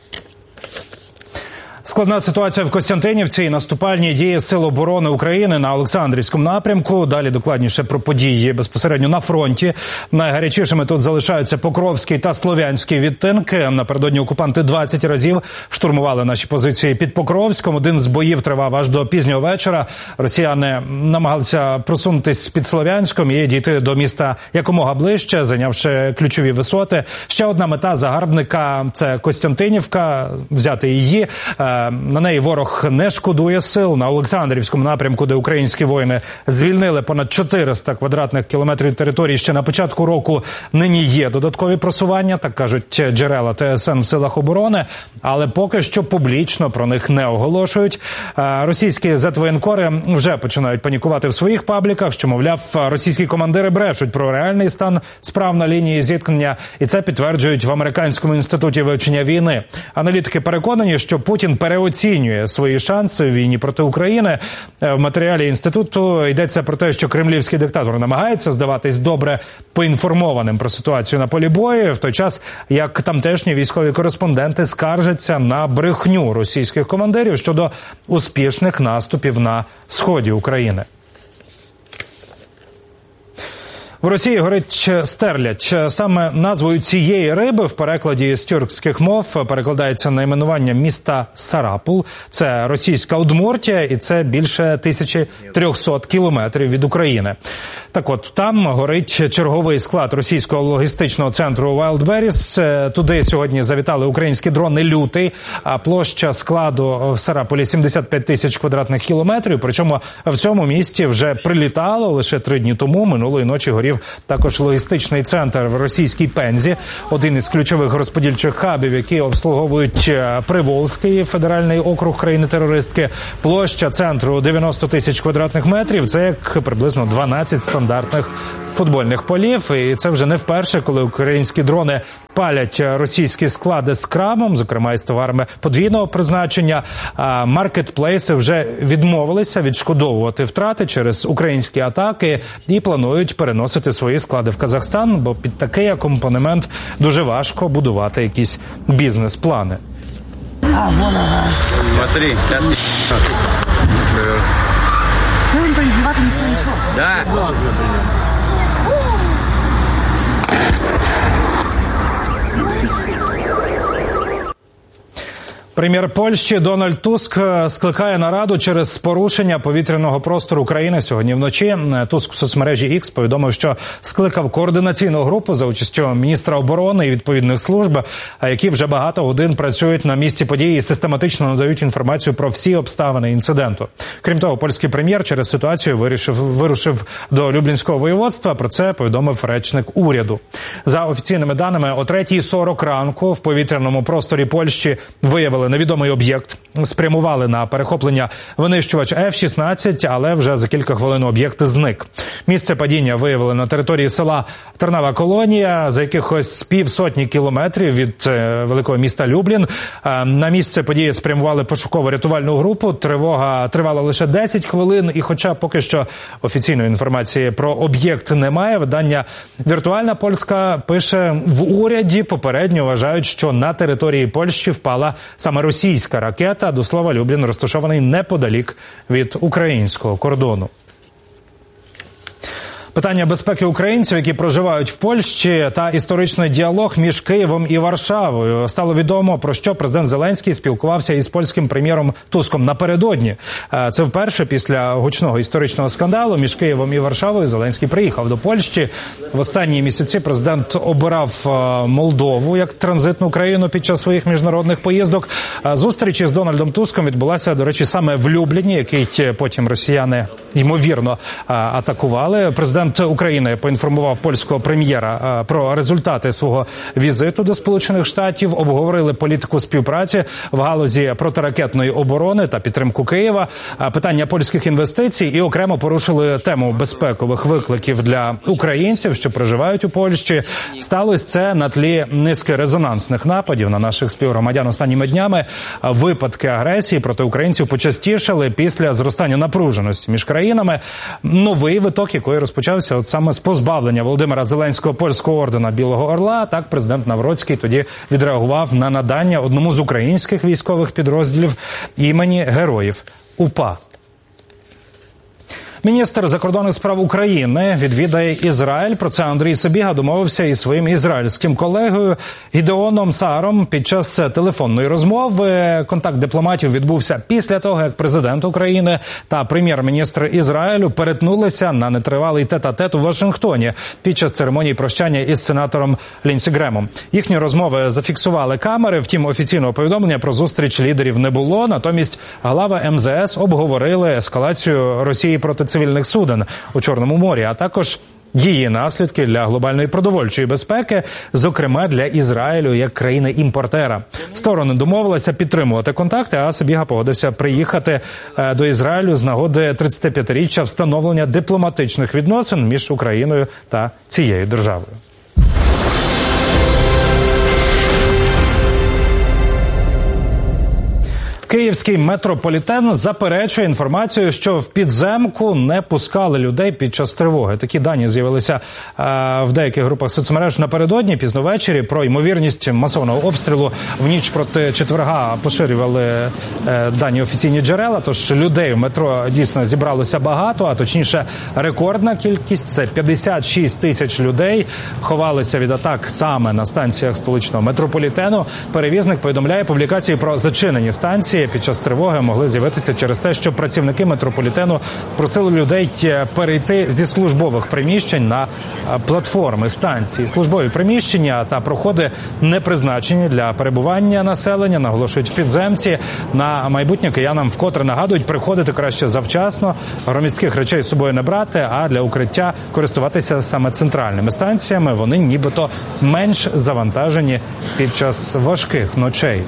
Складна ситуація в Костянтинівці і наступальні дії Сил оборони України на Олександрівському напрямку. Далі докладніше про події безпосередньо на фронті. Найгарячішими тут залишаються Покровський та Слов'янський відтинки. Напередодні окупанти 20 разів штурмували наші позиції під Покровськом. Один з боїв тривав аж до пізнього вечора. Росіяни намагалися просунутись під Слов'янськом і дійти до міста якомога ближче, зайнявши ключові висоти. Ще одна мета загарбника – це Костянтинівка, взяти її. На неї ворог не шкодує сил. На Олександрівському напрямку, де українські воїни звільнили понад 400 квадратних кілометрів території ще на початку року, нині є додаткові просування, так кажуть джерела ТСН в силах оборони, але поки що публічно про них не оголошують. Російські зетвоєнкори вже починають панікувати в своїх пабліках, що, мовляв, російські командири брешуть про реальний стан справ на лінії зіткнення, і це підтверджують в Американському інституті вивчення війни. Аналітики переконані, що Путін переоцінює свої шанси в війні проти України. В матеріалі інституту йдеться про те, що кремлівський диктатор намагається здаватись добре поінформованим про ситуацію на полі бою, в той час як тамтешні військові кореспонденти скаржаться на брехню російських командирів щодо успішних наступів на сході України. В Росії горить стерлядь. Саме назвою цієї риби в перекладі з тюркських мов перекладається найменування міста Сарапул. Це російська Удмуртія, і це більше 1300 кілометрів від України. Так от, там горить черговий склад російського логістичного центру Wildberries. Туди сьогодні завітали українські дрони «Лютий», а площа складу в Сарапулі 75 тисяч квадратних кілометрів. Причому в цьому місті вже прилітало лише 3 дні тому. Минулої ночі горів також логістичний центр в російській Пензі, один із ключових розподільчих хабів, які обслуговують Приволзький федеральний округ країни-терористки. Площа центру 90 тисяч квадратних метрів. Це як приблизно 12 стандартних футбольних полів. І це вже не вперше, коли українські дрони палять російські склади з крамом, зокрема із товарами подвійного призначення. Маркетплейси вже відмовилися відшкодовувати втрати через українські атаки і планують переносити свої склади в Казахстан, бо під такий акомпанемент дуже важко будувати якісь бізнес-плани. Смотри, да. Прем'єр Польщі Дональд Туск скликає нараду через порушення повітряного простору країни сьогодні вночі. Туск в соцмережі X повідомив, що скликав координаційну групу за участю міністра оборони і відповідних служб, які вже багато годин працюють на місці події і систематично надають інформацію про всі обставини інциденту. Крім того, польський прем'єр через ситуацію вирушив до Люблінського воєводства. Про це повідомив речник уряду. За офіційними даними, о 3:40 ранку в повітряному просторі Польщі виявили невідомий об'єкт, спрямували на перехоплення винищувач F-16, але вже за кілька хвилин об'єкт зник. Місце падіння виявили на території села Тернава Колонія, за якихось півсотні кілометрів від великого міста Люблін. На місце події спрямували пошуково-рятувальну групу. Тривога тривала лише 10 хвилин, і хоча поки що офіційної інформації про об'єкт немає, видання «Віртуальна Польська» пише, в уряді попередньо вважають, що на території Польщі впала саме російська ракета. До слова, Люблін розташований неподалік від українського кордону. Питання безпеки українців, які проживають в Польщі, та історичний діалог між Києвом і Варшавою. Стало відомо, про що президент Зеленський спілкувався із польським прем'єром Туском напередодні. Це вперше після гучного історичного скандалу між Києвом і Варшавою Зеленський приїхав до Польщі. В останні місяці президент обирав Молдову як транзитну країну під час своїх міжнародних поїздок. Зустріч із Дональдом Туском відбулася, до речі, саме в Любліні, який потім росіяни, ймовірно, атакували. Президент України поінформував польського прем'єра про результати свого візиту до Сполучених Штатів, обговорили політику співпраці в галузі протиракетної оборони та підтримку Києва, питання польських інвестицій і окремо порушили тему безпекових викликів для українців, що проживають у Польщі. Сталося це на тлі низки резонансних нападів на наших співгромадян останніми днями. Випадки агресії проти українців почастішали після зростання напруженості між країнами. Новий виток, який розпочався от саме з позбавлення Володимира Зеленського польського ордена Білого Орла. Так президент Навроцький тоді відреагував на надання одному з українських військових підрозділів імені Героїв УПА. Міністр закордонних справ України відвідає Ізраїль. Про це Андрій Сибіга домовився із своїм ізраїльським колегою Гідеоном Сааром під час телефонної розмови. Контакт дипломатів відбувся після того, як президент України та прем'єр-міністр Ізраїлю перетнулися на нетривалий тет-а-тет у Вашингтоні під час церемонії прощання із сенатором Лінсі Гремом. Їхні розмови зафіксували камери, втім офіційного повідомлення про зустріч лідерів не було. Натомість глави МЗС обговорили ескалацію Росії проти цивільних суден у Чорному морі, а також її наслідки для глобальної продовольчої безпеки, зокрема для Ізраїлю як країни-імпортера. Сторони домовилися підтримувати контакти, а Сибіга погодився приїхати до Ізраїлю з нагоди 35-річчя встановлення дипломатичних відносин між Україною та цією державою. Київський метрополітен заперечує інформацію, що в підземку не пускали людей під час тривоги. Такі дані з'явилися в деяких групах соцмереж напередодні, пізно ввечері. Про ймовірність масового обстрілу в ніч проти четверга поширювали дані офіційні джерела. Тож людей в метро дійсно зібралося багато, а точніше рекордна кількість – це 56 тисяч людей. Ховалися від атак саме на станціях столичного метрополітену. Перевізник повідомляє, публікації про зачинені станції під час тривоги могли з'явитися через те, що працівники метрополітену просили людей перейти зі службових приміщень на платформи станції. Службові приміщення та проходи не призначені для перебування населення, наголошують в підземці. На майбутнє киянам вкотре нагадують приходити краще завчасно, громіздких речей з собою не брати, а для укриття користуватися саме центральними станціями. Вони нібито менш завантажені під час важких ночей.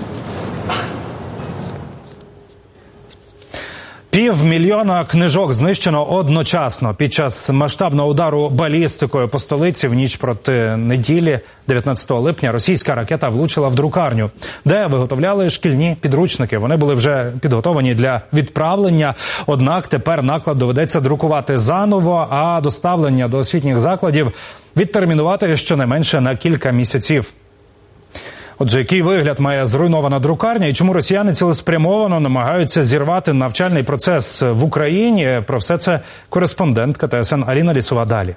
500 000 книжок знищено одночасно під час масштабного удару балістикою по столиці в ніч проти неділі, 19 липня, російська ракета влучила в друкарню, де виготовляли шкільні підручники. Вони були вже підготовлені для відправлення, однак тепер наклад доведеться друкувати заново, а доставлення до освітніх закладів відтермінувати щонайменше на кілька місяців. Отже, який вигляд має зруйнована друкарня і чому росіяни цілеспрямовано намагаються зірвати навчальний процес в Україні? Про все це кореспондентка ТСН Аліна Лісова далі.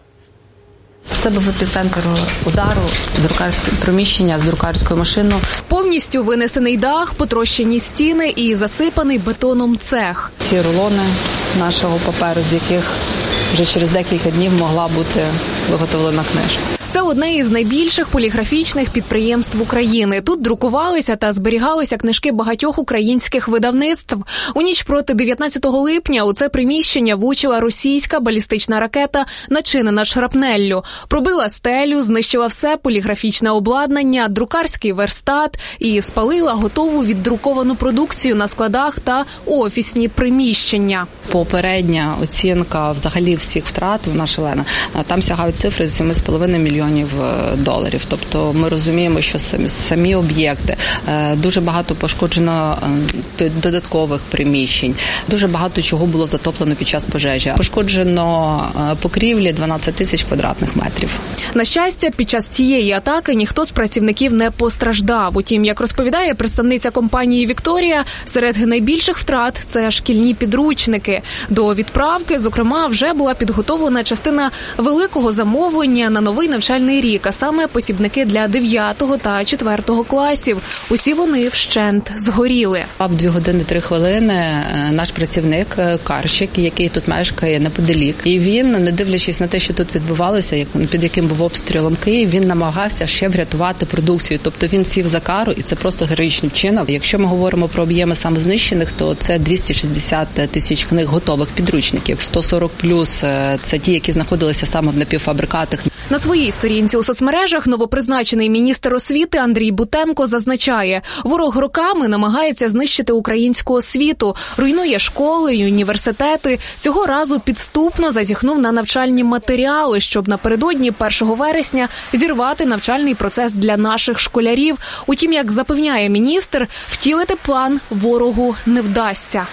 Це був епіцентр удару, друкарське приміщення з друкарською машиною. Повністю винесений дах, потрощені стіни і засипаний бетоном цех. Ці рулони нашого паперу, з яких вже через декілька днів могла бути виготовлена книжка. Це одне із найбільших поліграфічних підприємств України. Тут друкувалися та зберігалися книжки багатьох українських видавництв. У ніч проти 19 липня у це приміщення влучила російська балістична ракета, начинена шрапнеллю. Пробила стелю, знищила все поліграфічне обладнання, друкарський верстат і спалила готову віддруковану продукцію на складах та офісні приміщення. Попередня оцінка взагалі всіх втрат, вона шалена. Там сягають цифри з 7,5 мільйонів доларів. Тобто ми розуміємо, що самі об'єкти, дуже багато пошкоджено додаткових приміщень, дуже багато чого було затоплено під час пожежі. Пошкоджено покрівлі 12 тисяч квадратних метрів. На щастя, під час цієї атаки ніхто з працівників не постраждав. Утім, як розповідає представниця компанії «Вікторія», серед найбільших втрат – це шкільні підручники. До відправки, зокрема, вже була підготовлена частина великого замовлення на новий навчальний рік, а саме посібники для 9 та 4 класів. Усі вони вщент згоріли. В 2 години 3 хвилини наш працівник Карщик, який тут мешкає неподалік, і він, не дивлячись на те, що тут відбувалося, під яким був обстрілом Київ, він намагався ще врятувати продукцію. Тобто він сів за кару, і це просто героїчний вчинок. Якщо ми говоримо про об'єми саме знищених, то це 260 тисяч книг готових підручників. 140 плюс – це ті, які знаходилися саме в напівфабрикатах. На своїй сторінці у соцмережах новопризначений міністр освіти Андрій Бутенко зазначає, ворог роками намагається знищити українську освіту, руйнує школи і університети. Цього разу підступно зазіхнув на навчальні матеріали, щоб напередодні 1 вересня зірвати навчальний процес для наших школярів. Утім, як запевняє міністр, втілити план ворогу не вдасться.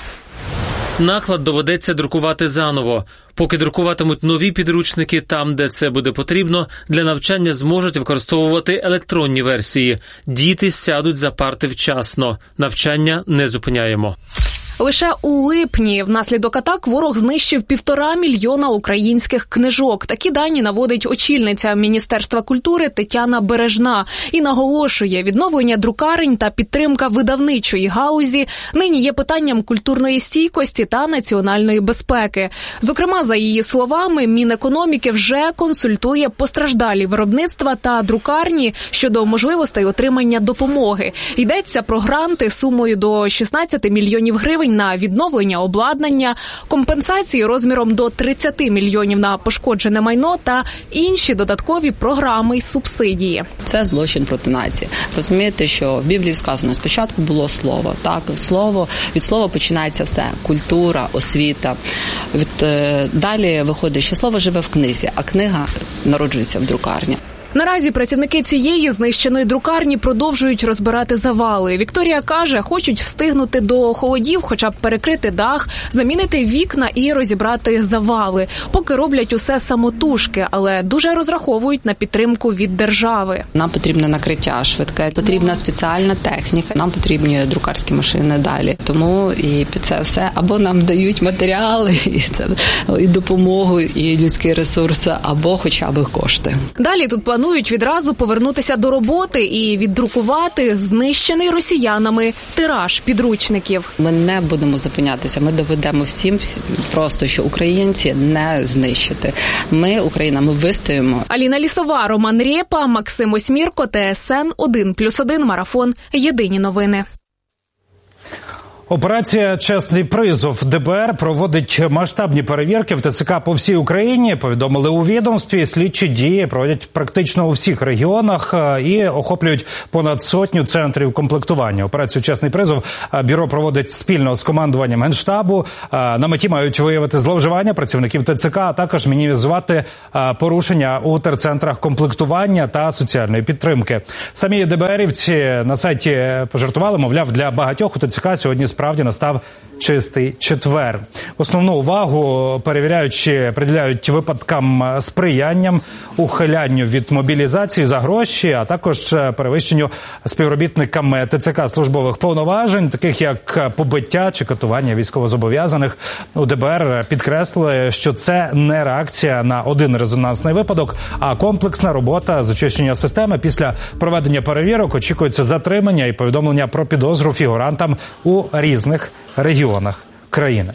Наклад доведеться друкувати заново. Поки друкуватимуть нові підручники там, де це буде потрібно, для навчання зможуть використовувати електронні версії. Діти сядуть за парти вчасно. Навчання не зупиняємо. Лише у липні внаслідок атак ворог знищив 1,5 мільйона українських книжок. Такі дані наводить очільниця Міністерства культури Тетяна Бережна і наголошує, відновлення друкарень та підтримка видавничої гаузі нині є питанням культурної стійкості та національної безпеки. Зокрема, за її словами, Мінекономіки вже консультує постраждалі виробництва та друкарні щодо можливостей отримання допомоги. Йдеться про гранти сумою до 16 мільйонів гривень на відновлення обладнання, компенсації розміром до 30 мільйонів на пошкоджене майно та інші додаткові програми й субсидії. Це злочин проти нації. Розумієте, що в Біблії сказано, спочатку було слово. Так, від слова починається все. Культура, освіта. Далі виходить, що слово живе в книзі, а книга народжується в друкарні. Наразі працівники цієї знищеної друкарні продовжують розбирати завали. Вікторія каже, хочуть встигнути до холодів, хоча б перекрити дах, замінити вікна і розібрати завали. Поки роблять усе самотужки, але дуже розраховують на підтримку від держави. Нам потрібне накриття швидке, потрібна спеціальна техніка, нам потрібні друкарські машини далі. Тому і під це все або нам дають матеріали, і допомогу, і людські ресурси, або хоча б кошти. Далі тут планують відразу повернутися до роботи і віддрукувати знищений росіянами тираж підручників. Ми не будемо зупинятися, ми доведемо всім просто, що українці не знищити. Україна, ми вистоїмо. Аліна Лісова, Роман Рєпа, Максим Осьмірко, ТСН 1+1, Марафон. Єдині новини. Операція «Чесний призов» ДБР проводить масштабні перевірки в ТЦК по всій Україні, повідомили у відомстві. Слідчі дії проводять практично у всіх регіонах і охоплюють понад 100 центрів комплектування. Операцію «Чесний призов» бюро проводить спільно з командуванням Генштабу. На меті мають виявити зловживання працівників ТЦК, а також мінімізувати порушення у терцентрах комплектування та соціальної підтримки. Самі ДБРівці на сайті пожартували, мовляв, для багатьох у ТЦК сьогодні справді настав чистий четвер. Основну увагу приділяють випадкам сприянням, ухилянню від мобілізації за гроші, а також перевищенню співробітниками ТЦК службових повноважень, таких як побиття чи катування військовозобов'язаних. У ДБР підкреслили, що це не реакція на один резонансний випадок, а комплексна робота з очищення системи. Після проведення перевірок очікується затримання і повідомлення про підозру фігурантам у різних регіонах країни.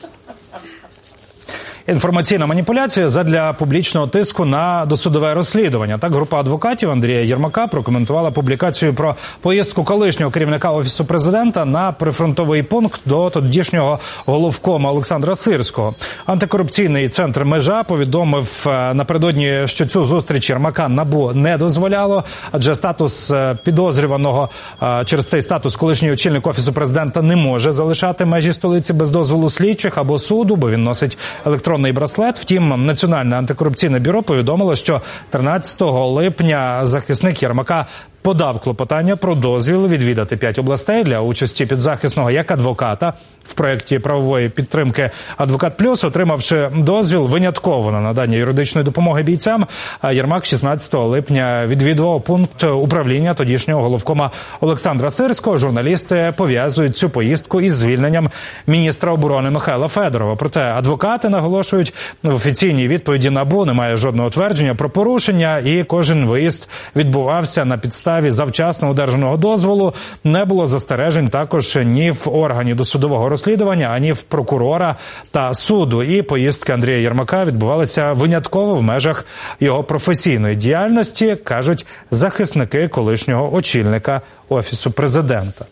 Інформаційна маніпуляція задля публічного тиску на досудове розслідування. Так, група адвокатів Андрія Єрмака прокоментувала публікацію про поїздку колишнього керівника Офісу Президента на прифронтовий пункт до тодішнього головкома Олександра Сирського. Антикорупційний центр «Межа» повідомив напередодні, що цю зустріч Єрмака НАБУ не дозволяло, адже статус підозрюваного через цей статус колишній очільник Офісу Президента не може залишати межі столиці без дозволу слідчих або суду, бо він носить електронний браслет. Втім, Національне антикорупційне бюро повідомило, що 13 липня захисник Єрмака подав клопотання про дозвіл відвідати 5 областей для участі підзахисного як адвоката в проєкті правової підтримки «Адвокат Плюс». Отримавши дозвіл винятково на надання юридичної допомоги бійцям, Єрмак 16 липня відвідував пункт управління тодішнього головкома Олександра Сирського. Журналісти пов'язують цю поїздку із звільненням міністра оборони Михайла Федорова. Проте адвокати наголошують, в офіційній відповіді НАБУ немає жодного твердження про порушення, і кожен виїзд відбувався на підставі завчасно одержаного дозволу. Не було застережень також ні в органі досудового розслідування, ані в прокурора та суду. І поїздки Андрія Єрмака відбувалися винятково в межах його професійної діяльності, кажуть захисники колишнього очільника Офісу Президента.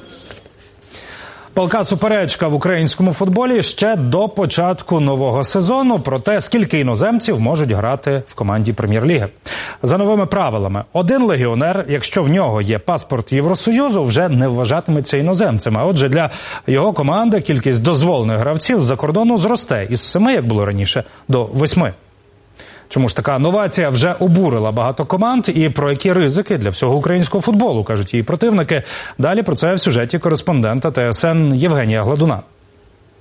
Палка суперечка в українському футболі ще до початку нового сезону про те, скільки іноземців можуть грати в команді Прем'єр-ліги. За новими правилами, один легіонер, якщо в нього є паспорт Євросоюзу, вже не вважатиметься іноземцем. А отже, для його команди кількість дозволених гравців з-за кордону зросте із 7, як було раніше, до 8. Чому ж така новація вже обурила багато команд і про які ризики для всього українського футболу, кажуть її противники. Далі про це в сюжеті кореспондента ТСН Євгенія Гладуна.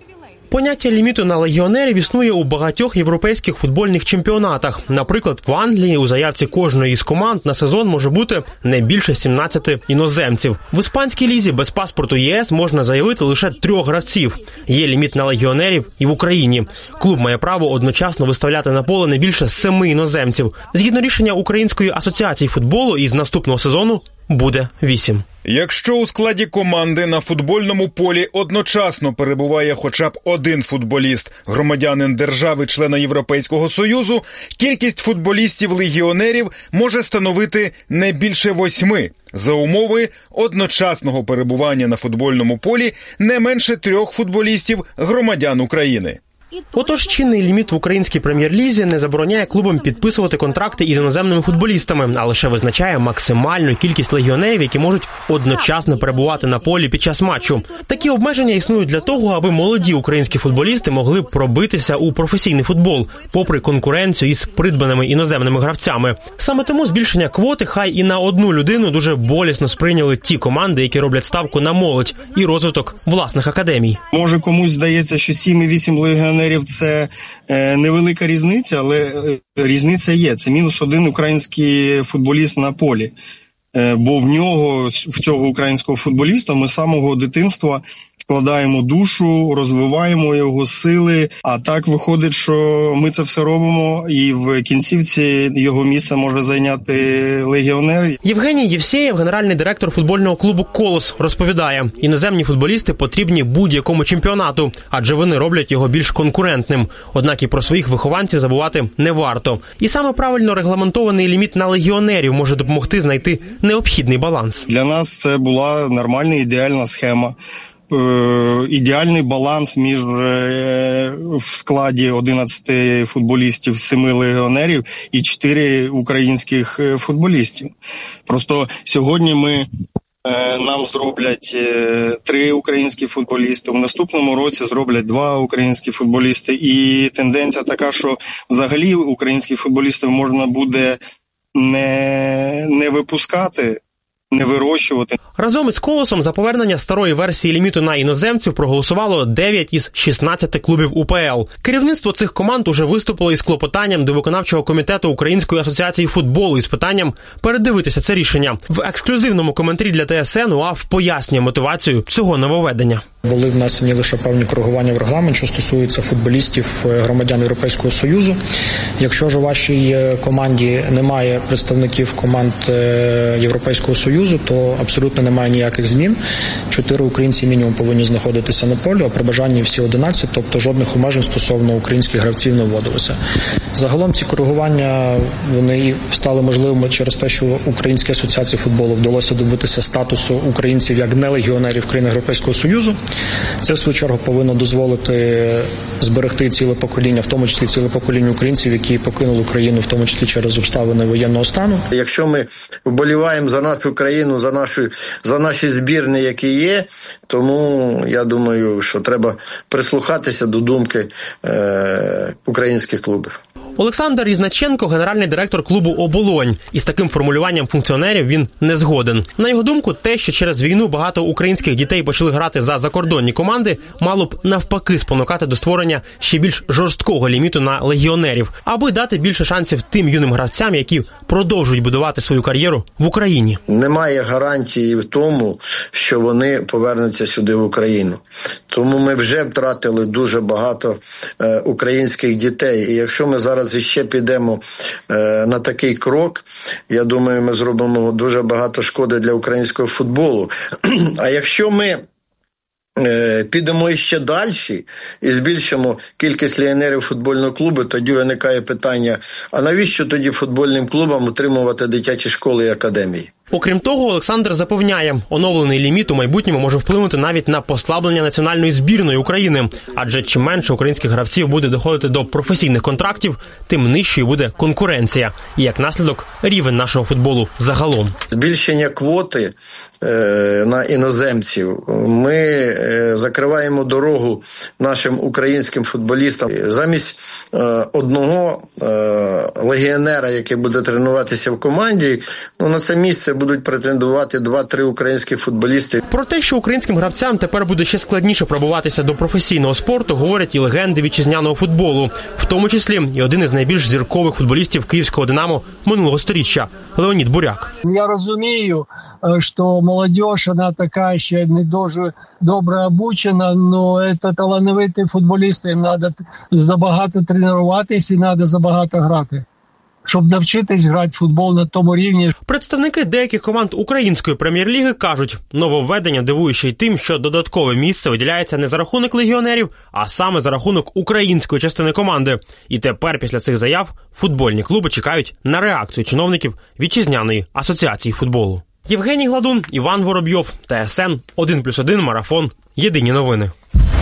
Поняття ліміту на легіонерів існує у багатьох європейських футбольних чемпіонатах. Наприклад, в Англії у заявці кожної із команд на сезон може бути не більше 17 іноземців. В іспанській лізі без паспорту ЄС можна заявити лише 3 гравців. Є ліміт на легіонерів і в Україні. Клуб має право одночасно виставляти на поле не більше 7 іноземців. Згідно рішення Української асоціації футболу, із наступного сезону буде 8. Якщо у складі команди на футбольному полі одночасно перебуває хоча б один футболіст, громадянин держави-члена Європейського Союзу, кількість футболістів-легіонерів може становити не більше 8, за умови одночасного перебування на футбольному полі не менше 3 футболістів громадян України. Отож, чинний ліміт в українській прем'єр-лізі не забороняє клубам підписувати контракти із іноземними футболістами, а лише визначає максимальну кількість легіонерів, які можуть одночасно перебувати на полі під час матчу. Такі обмеження існують для того, аби молоді українські футболісти могли пробитися у професійний футбол, попри конкуренцію із придбаними іноземними гравцями. Саме тому збільшення квоти хай і на одну людину дуже болісно сприйняли ті команди, які роблять ставку на молодь і розвиток власних академій. Може комусь здається, що 7 і 8 легіонерів – це невелика різниця, але різниця є. Це -1 український футболіст на полі. Бо в цього українського футболіста ми з самого дитинства вкладаємо душу, розвиваємо його сили, а так виходить, що ми це все робимо, і в кінцівці його місце може зайняти легіонер. Євгеній Євсєєв, генеральний директор футбольного клубу «Колос», розповідає, іноземні футболісти потрібні будь-якому чемпіонату, адже вони роблять його більш конкурентним. Однак і про своїх вихованців забувати не варто. І саме правильно регламентований ліміт на легіонерів може допомогти знайти необхідний баланс. Для нас це була нормальна, ідеальна схема. Ідеальний баланс між в складі 11 футболістів, 7 легіонерів і 4 українських футболістів. Просто сьогодні нам зроблять 3 українські футболісти, в наступному році зроблять 2 українські футболісти. І тенденція така, що взагалі українських футболістів можна буде не випускати, не вирощувати. Разом із «Колосом» за повернення старої версії ліміту на іноземців проголосувало 9 із 16 клубів УПЛ. Керівництво цих команд уже виступило із клопотанням до виконавчого комітету Української асоціації футболу із питанням передивитися це рішення. В ексклюзивному коментарі для ТСН УАФ пояснює мотивацію цього нововведення. Були внесені лише певні коригування в регламент, що стосується футболістів громадян Європейського Союзу. Якщо ж у вашій команді немає представників команд Європейського Союзу, то абсолютно немає ніяких змін. 4 українці мінімум повинні знаходитися на полі, а при бажанні всі 11, тобто жодних обмежень стосовно українських гравців не вводилося. Загалом ці коригування, вони стали можливими через те, що Українській асоціації футболу вдалося добитися статусу українців як нелегіонерів країн Європейського Союзу. Це, в свою чергу, повинно дозволити зберегти ціле покоління, в тому числі ціле покоління українців, які покинули Україну, в тому числі через обставини воєнного стану. Якщо ми вболіваємо за нашу країну, за наші збірні, які є, тому я думаю, що треба прислухатися до думки українських клубів. Олександр Різначенко, генеральний директор клубу «Оболонь». Із таким формулюванням функціонерів він не згоден. На його думку, те, що через війну багато українських дітей почали грати за закордонні команди, мало б навпаки спонукати до створення ще більш жорсткого ліміту на легіонерів, аби дати більше шансів тим юним гравцям, які продовжують будувати свою кар'єру в Україні. Немає гарантії в тому, що вони повернуться сюди в Україну. Тому ми вже втратили дуже багато українських дітей. І якщо ми зараз ще підемо на такий крок, я думаю, ми зробимо дуже багато шкоди для українського футболу. А якщо ми підемо ще далі і збільшимо кількість легіонерів футбольного клубу, тоді виникає питання, а навіщо тоді футбольним клубам утримувати дитячі школи і академії? Окрім того, Олександр запевняє, оновлений ліміт у майбутньому може вплинути навіть на послаблення національної збірної України. Адже чим менше українських гравців буде доходити до професійних контрактів, тим нижчою буде конкуренція. І як наслідок – рівень нашого футболу загалом. Збільшення квоти на іноземців. Ми закриваємо дорогу нашим українським футболістам. Замість одного легіонера, який буде тренуватися в команді, на це місце будуть претендувати 2-3 українських футболісти. Про те, що українським гравцям тепер буде ще складніше пробуватися до професійного спорту, говорять і легенди вітчизняного футболу, в тому числі і один із найбільш зіркових футболістів київського «Динамо» минулого сторіччя – Леонід Буряк. Я розумію, що молодь, вона така ще не дуже добре обучена, але це талановиті футболісти, їм треба забагато тренуватися і треба забагато грати, щоб навчитись грати в футбол на тому рівні. Представники деяких команд української прем'єр-ліги кажуть, нововведення дивує ще й тим, що додаткове місце виділяється не за рахунок легіонерів, а саме за рахунок української частини команди. І тепер після цих заяв футбольні клуби чекають на реакцію чиновників вітчизняної асоціації футболу. Євгеній Гладун, Іван Воробйов, ТСН 1+1 Марафон. Єдині новини.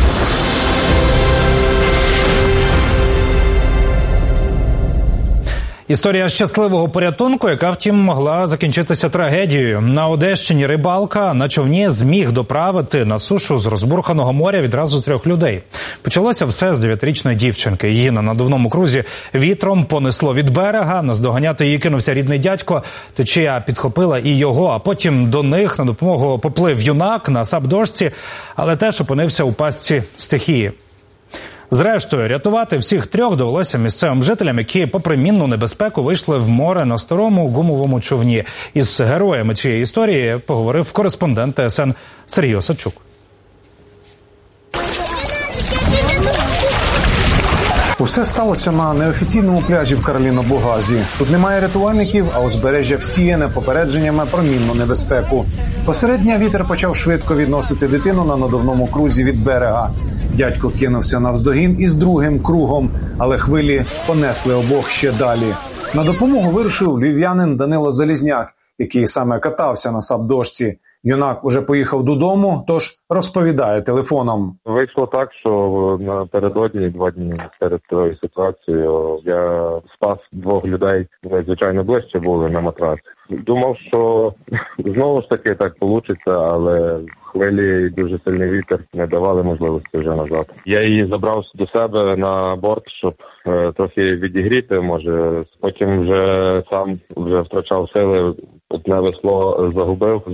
Історія щасливого порятунку, яка, втім, могла закінчитися трагедією. На Одещині рибалка на човні зміг доправити на сушу з розбурханого моря відразу 3 людей. Почалося все з 9-річної дівчинки. Її на надувному крузі вітром понесло від берега. Наздоганяти її кинувся рідний дядько. Течія підхопила і його, а потім до них на допомогу поплив юнак на сап-дошці, але теж опинився у пастці стихії. Зрештою, рятувати всіх 3 довелося місцевим жителям, які попри мінну небезпеку вийшли в море на старому гумовому човні. Із героями цієї історії поговорив кореспондент ТСН Сергій Осадчук. Усе сталося на неофіційному пляжі в Карліно-Бугазі. Тут немає рятувальників, а узбережжя всіяне попередженнями про мінну небезпеку. Посеред дня вітер почав швидко відносити дитину на надувному крузі від берега. Дядько кинувся навздогін із другим кругом, але хвилі понесли обох ще далі. На допомогу вирушив львів'янин Данило Залізняк, який саме катався на сап-дошці. Юнак уже поїхав додому, тож розповідає телефоном. Вийшло так, що напередодні 2 дні перед цією ситуацією я спас 2 людей, звичайно ближче були на матрасі. Думав, що знову ж таки так вийде, але хвилі і дуже сильний вітер не давали можливості вже назад. Я її забрав до себе на борт, щоб трохи відігріти, може. Потім вже сам втрачав сили, одне весло загубив.